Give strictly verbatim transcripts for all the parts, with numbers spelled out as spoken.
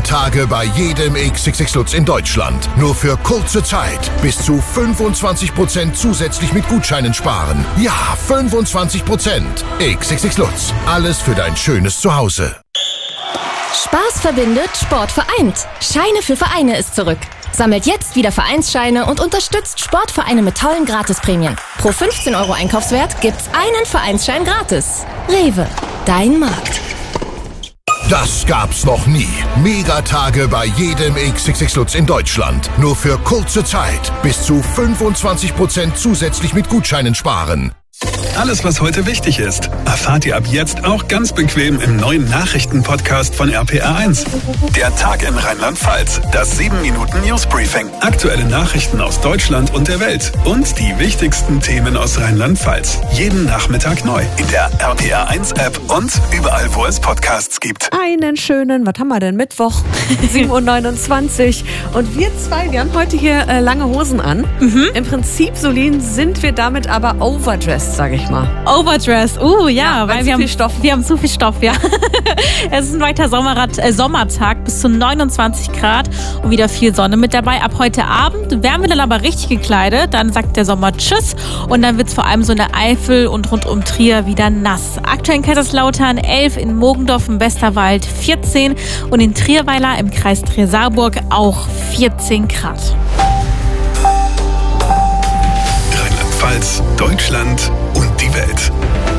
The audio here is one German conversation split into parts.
Mega-Tage bei jedem X X X Lutz in Deutschland. Nur für kurze Zeit. Bis zu fünfundzwanzig Prozent zusätzlich mit Gutscheinen sparen. Ja, fünfundzwanzig Prozent. X X X Lutz. Alles für dein schönes Zuhause. Spaß verbindet, Sport vereint. Scheine für Vereine ist zurück. Sammelt jetzt wieder Vereinsscheine und unterstützt Sportvereine mit tollen Gratisprämien. Pro fünfzehn Euro Einkaufswert gibt's einen Vereinsschein gratis. Rewe, dein Markt. Das gab's noch nie. Megatage bei jedem X X X Lutz in Deutschland. Nur für kurze Zeit. Bis zu fünfundzwanzig Prozent zusätzlich mit Gutscheinen sparen. Alles, was heute wichtig ist, erfahrt ihr ab jetzt auch ganz bequem im neuen Nachrichtenpodcast von R P R eins. Der Tag in Rheinland-Pfalz, das sieben Minuten Newsbriefing. Aktuelle Nachrichten aus Deutschland und der Welt und die wichtigsten Themen aus Rheinland-Pfalz. Jeden Nachmittag neu in der R P R eins App und überall, wo es Podcasts gibt. Einen schönen, was haben wir denn, Mittwoch, sieben Uhr neunundzwanzig. Und wir zwei, wir haben heute hier äh, lange Hosen an. Mhm. Im Prinzip, Solin, sind wir damit aber overdressed, sage ich mal. Overdressed, uh ja, ja weil, weil wir, haben, Stoff. wir haben zu viel Stoff, ja. Es ist ein weiter Sommerrad, äh, Sommertag bis zu neunundzwanzig Grad und wieder viel Sonne mit dabei. Ab heute Abend werden wir dann aber richtig gekleidet, dann sagt der Sommer Tschüss und dann wird es vor allem so in der Eifel und rund um Trier wieder nass. Aktuell in Kaiserslautern elf, in Mogendorf im Westerwald vierzehn und in Trierweiler im Kreis Trier-Saarburg auch vierzehn Grad. Rheinland-Pfalz, Deutschland und die Welt.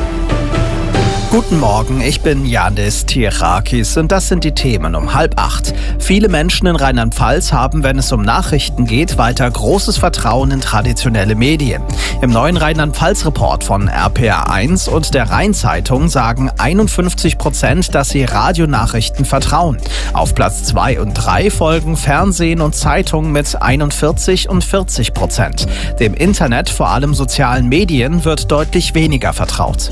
Guten Morgen, ich bin Janis Tirakis und das sind die Themen um halb acht. Viele Menschen in Rheinland-Pfalz haben, wenn es um Nachrichten geht, weiter großes Vertrauen in traditionelle Medien. Im neuen Rheinland-Pfalz-Report von R P R eins und der Rhein-Zeitung sagen einundfünfzig Prozent, dass sie Radionachrichten vertrauen. Auf Platz zwei und drei folgen Fernsehen und Zeitung mit einundvierzig und vierzig Prozent. Dem Internet, vor allem sozialen Medien, wird deutlich weniger vertraut.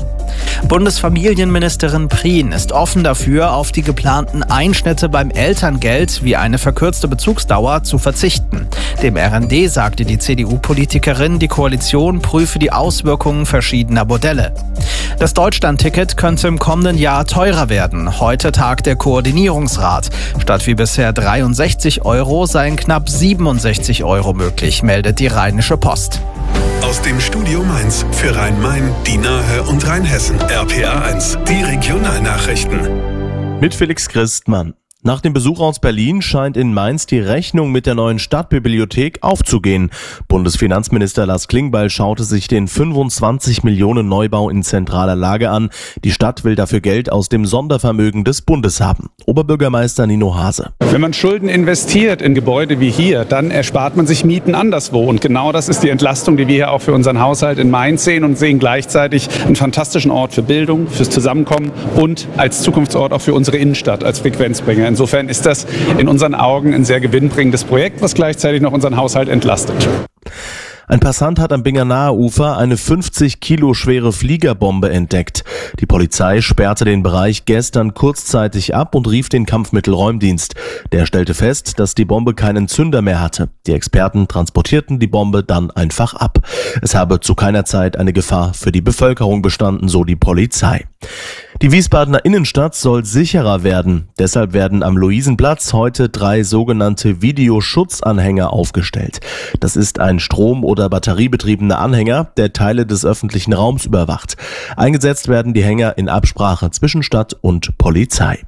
Bundesfamilienministerin Prien ist offen dafür, auf die geplanten Einschnitte beim Elterngeld wie eine verkürzte Bezugsdauer zu verzichten. Dem R N D sagte die C D U-Politikerin, die Koalition prüfe die Auswirkungen verschiedener Modelle. Das Deutschlandticket könnte im kommenden Jahr teurer werden. Heute tagt der Koordinierungsrat. Statt wie bisher dreiundsechzig Euro seien knapp siebenundsechzig Euro möglich, meldet die Rheinische Post. Aus dem Studio Mainz für Rhein-Main, die Nahe und Rheinhessen. R P R eins, die Regionalnachrichten. Mit Felix Christmann. Nach dem Besuch aus Berlin scheint in Mainz die Rechnung mit der neuen Stadtbibliothek aufzugehen. Bundesfinanzminister Lars Klingbeil schaute sich den fünfundzwanzig Millionen Neubau in zentraler Lage an. Die Stadt will dafür Geld aus dem Sondervermögen des Bundes haben. Oberbürgermeister Nino Hase. Wenn man Schulden investiert in Gebäude wie hier, dann erspart man sich Mieten anderswo. Und genau das ist die Entlastung, die wir hier auch für unseren Haushalt in Mainz sehen und sehen gleichzeitig einen fantastischen Ort für Bildung, fürs Zusammenkommen und als Zukunftsort auch für unsere Innenstadt als Frequenzbringer. Insofern ist das in unseren Augen ein sehr gewinnbringendes Projekt, was gleichzeitig noch unseren Haushalt entlastet. Ein Passant hat am Bingernahe Ufer eine fünfzig Kilo schwere Fliegerbombe entdeckt. Die Polizei sperrte den Bereich gestern kurzzeitig ab und rief den Kampfmittelräumdienst. Der stellte fest, dass die Bombe keinen Zünder mehr hatte. Die Experten transportierten die Bombe dann einfach ab. Es habe zu keiner Zeit eine Gefahr für die Bevölkerung bestanden, so die Polizei. Die Wiesbadener Innenstadt soll sicherer werden. Deshalb werden am Luisenplatz heute drei sogenannte Videoschutzanhänger aufgestellt. Das ist ein Strom- oder batteriebetriebener Anhänger, der Teile des öffentlichen Raums überwacht. Eingesetzt werden die Hänger in Absprache zwischen Stadt und Polizei.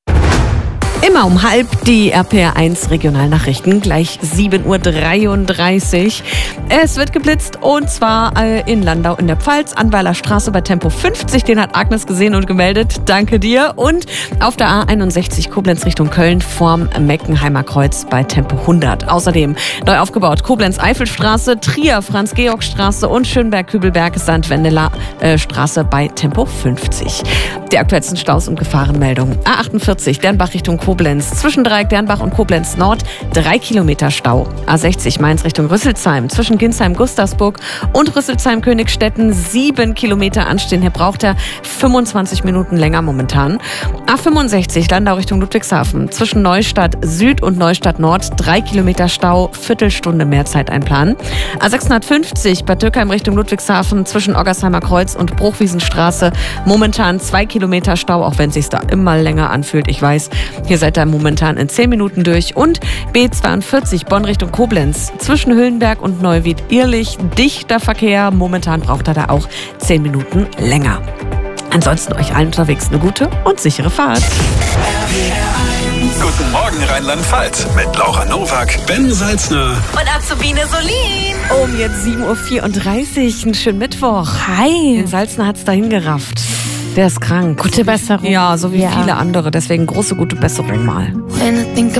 Immer um halb die R P R eins Regionalnachrichten, gleich sieben Uhr dreiunddreißig. Es wird geblitzt und zwar in Landau in der Pfalz, Anweiler Straße bei Tempo fünfzig. Den hat Agnes gesehen und gemeldet. Danke dir. Und auf der A einundsechzig Koblenz Richtung Köln vorm Meckenheimer Kreuz bei Tempo hundert. Außerdem neu aufgebaut Koblenz-Eifelstraße, Trier, Franz-Georg-Straße und Schönberg-Kübelberg-Sandwendeler-Straße bei Tempo fünfzig. Die aktuellsten Staus und Gefahrenmeldungen. A achtundvierzig, Dernbach Richtung Koblenz. Zwischen Dreieck Dernbach und Koblenz Nord drei Kilometer Stau. A sechzig Mainz Richtung Rüsselsheim. Zwischen Ginsheim-Gustavsburg und Rüsselsheim-Königstetten sieben Kilometer anstehen. Hier braucht er fünfundzwanzig Minuten länger momentan. A fünfundsechzig Landau Richtung Ludwigshafen. Zwischen Neustadt Süd und Neustadt Nord drei Kilometer Stau. Viertelstunde mehr Zeit einplanen. A sechshundertfünfzig Bad Dürkheim Richtung Ludwigshafen. Zwischen Oggersheimer Kreuz und Bruchwiesenstraße momentan zwei Kilometer Kilometer Stau, auch wenn es sich da immer länger anfühlt. Ich weiß, hier seid ihr momentan in zehn Minuten durch. Und B zweiundvierzig Bonn Richtung Koblenz zwischen Hüllenberg und Neuwied-Irlich. Dichter Verkehr. Momentan braucht er da auch zehn Minuten länger. Ansonsten euch allen unterwegs eine gute und sichere Fahrt. Guten Morgen Rheinland-Pfalz mit Laura Nowak, Ben Salzner Und Azubine Solin. Um jetzt sieben Uhr vierunddreißig, einen schönen Mittwoch. Hi. Den Salzner hat's dahin gerafft. Der ist krank. Gute Besserung. Ja, so wie Ja. viele andere. Deswegen große gute Besserung mal. When I think